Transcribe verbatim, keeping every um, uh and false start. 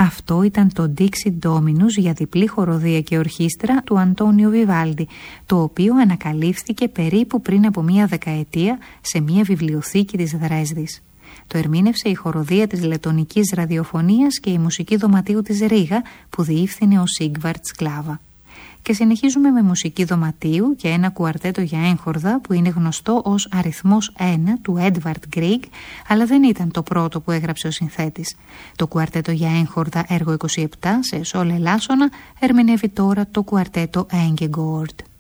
Αυτό ήταν το Dixie Dominus για διπλή χοροδία και ορχήστρα του Αντώνιο Βιβάλντι, το οποίο ανακαλύφθηκε περίπου πριν από μία δεκαετία σε μία βιβλιοθήκη της Δρέσδης. Το ερμήνευσε η χοροδία της Λετονικής Ραδιοφωνίας και η μουσική δωματίου της Ρήγα που διεύθυνε ο Σίγκβαρτ Σκλάβα. Και συνεχίζουμε με μουσική δωματίου και ένα κουαρτέτο για έγχορδα που είναι γνωστό ως αριθμός ένα του Έντβαρντ Γκρίγκ, αλλά δεν ήταν το πρώτο που έγραψε ο συνθέτης. Το κουαρτέτο για έγχορδα έργο είκοσι επτά σε σόλ ελάσσονα ερμηνεύει τώρα το κουαρτέτο Έγκεγκόρντ.